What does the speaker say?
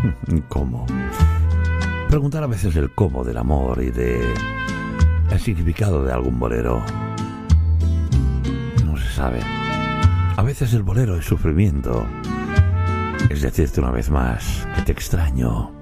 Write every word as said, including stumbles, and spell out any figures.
¿Cómo? Preguntar a veces el cómo del amor y de el significado de algún bolero. No se sabe. A veces el bolero es sufrimiento. Es decirte una vez más que te extraño.